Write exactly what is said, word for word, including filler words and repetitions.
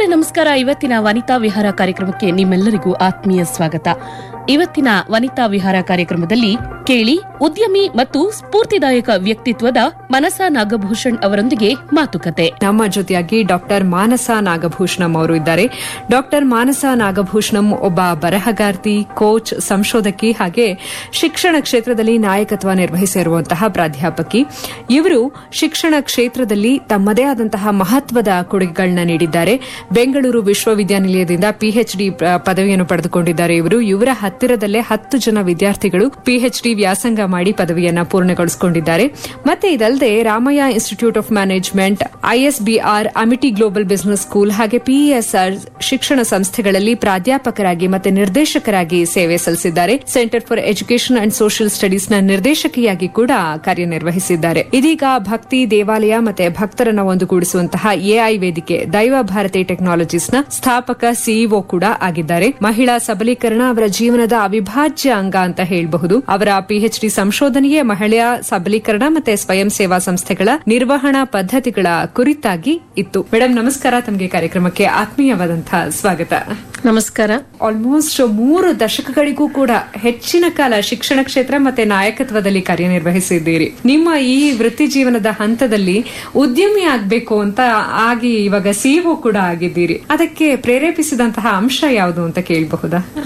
ಕೇಳುಗರೆ ನಮಸ್ಕಾರ. ಇವತ್ತಿನ ವನಿತಾ ವಿಹಾರ ಕಾರ್ಯಕ್ರಮಕ್ಕೆ ನಿಮ್ಮೆಲ್ಲರಿಗೂ ಆತ್ಮೀಯ ಸ್ವಾಗತ. ಇವತ್ತಿನ ವನಿತಾ ವಿಹಾರ ಕಾರ್ಯಕ್ರಮದಲ್ಲಿ ಕೇಳಿ ಉದ್ಯಮಿ ಮತ್ತು ಸ್ಫೂರ್ತಿದಾಯಕ ವ್ಯಕ್ತಿತ್ವದ ಮನಸಾ ನಾಗಭೂಷಣ್ ಅವರೊಂದಿಗೆ ಮಾತುಕತೆ. ನಮ್ಮ ಜೊತೆಯಾಗಿ ಡಾಕ್ಟರ್ ಮಾನಸಾ ನಾಗಭೂಷಣಂ ಅವರು ಇದ್ದಾರೆ. ಡಾಕ್ಟರ್ ಮಾನಸಾ ನಾಗಭೂಷಣಂ ಒಬ್ಬ ಬರಹಗಾರ್ತಿ, ಕೋಚ್, ಸಂಶೋಧಕಿ ಹಾಗೆ ಶಿಕ್ಷಣ ಕ್ಷೇತ್ರದಲ್ಲಿ ನಾಯಕತ್ವ ನಿರ್ವಹಿಸಿರುವಂತಹ ಪ್ರಾಧ್ಯಾಪಕಿ. ಇವರು ಶಿಕ್ಷಣ ಕ್ಷೇತ್ರದಲ್ಲಿ ತಮ್ಮದೇ ಆದಂತಹ ಮಹತ್ವದ ಕೊಡುಗೆಗಳನ್ನ ನೀಡಿದ್ದಾರೆ. ಬೆಂಗಳೂರು ವಿಶ್ವವಿದ್ಯಾನಿಲಯದಿಂದ ಪಿಎಚ್ಡಿ ಪದವಿಯನ್ನು ಪಡೆದುಕೊಂಡಿದ್ದಾರೆ. ಇವರು ಇವರ ಹತ್ತಿರದಲ್ಲೇ ಹತ್ತು ಜನ ವಿದ್ಯಾರ್ಥಿಗಳು ಪಿಎಚ್ಡಿ ವ್ಯಾಸಂಗ ಮಾಡಿ ಪದವಿಯನ್ನ ಪೂರ್ಣಗೊಳಿಸಿಕೊಂಡಿದ್ದಾರೆ. ಮತ್ತೆ ಇದಲ್ಲದೆ Ramaiah institute of management, ISBR, Amity global business school ಹಾಗೆ ಪಿಇಎಸ್ಆರ್ ಶಿಕ್ಷಣ ಸಂಸ್ಥೆಗಳಲ್ಲಿ ಪ್ರಾಧ್ಯಾಪಕರಾಗಿ ಮತ್ತೆ ನಿರ್ದೇಶಕರಾಗಿ ಸೇವೆ ಸಲ್ಲಿಸಿದ್ದಾರೆ. Centre for education and social studies ನ ನಿರ್ದೇಶಕಿಯಾಗಿ ಕೂಡ ಕಾರ್ಯನಿರ್ವಹಿಸಿದ್ದಾರೆ. ಇದೀಗ ಭಕ್ತಿ, ದೇವಾಲಯ ಮತ್ತೆ ಭಕ್ತರನ್ನ ಒಂದುಗೂಡಿಸುವಂತಹ ಎಐ ವೇದಿಕೆ ದೈವ ಭಾರತಿ ಟೆಕ್ನಾಲಜೀಸ್ ನ ಸ್ಥಾಪಕ ಸಿಇಒ ಕೂಡ ಆಗಿದ್ದಾರೆ. ಮಹಿಳಾ ಸಬಲೀಕರಣ ಅವರ ಜೀವನದ ಅವಿಭಾಜ್ಯ ಅಂಗ ಅಂತ ಹೇಳಬಹುದು. ಅವರ ಪಿಎಚ್ಡಿ ಸಂಶೋಧನೆಯೇ ಮಹಿಳಾ ಸಬಲೀಕರಣ ಮತ್ತೆ ಸ್ವಯಂ ಸೇವಾ ಸಂಸ್ಥೆಗಳ ನಿರ್ವಹಣಾ ಪದ್ಧತಿಗಳ ಕುರಿತಾಗಿ ಇತ್ತು. ಮೇಡಮ್ ನಮಸ್ಕಾರ, ತಮಗೆ ಕಾರ್ಯಕ್ರಮಕ್ಕೆ ಆತ್ಮೀಯವಾದಂತಹ ಸ್ವಾಗತ. ನಮಸ್ಕಾರ. ಆಲ್ಮೋಸ್ಟ್ ಮೂರು ದಶಕಗಳಿಗೂ ಕೂಡ ಹೆಚ್ಚಿನ ಕಾಲ ಶಿಕ್ಷಣ ಕ್ಷೇತ್ರ ಮತ್ತೆ ನಾಯಕತ್ವದಲ್ಲಿ ಕಾರ್ಯನಿರ್ವಹಿಸಿದ್ದೀರಿ. ನಿಮ್ಮ ಈ ವೃತ್ತಿ ಜೀವನದ ಹಂತದಲ್ಲಿ ಉದ್ಯಮಿ ಆಗ್ಬೇಕು ಅಂತ ಆಗಿ ಇವಾಗ ಸಿಇಒ ಕೂಡ ಆಗಿದ್ದೀರಿ. ಅದಕ್ಕೆ ಪ್ರೇರೇಪಿಸಿದಂತಹ ಅಂಶ ಯಾವುದು ಅಂತ ಕೇಳಬಹುದಾ?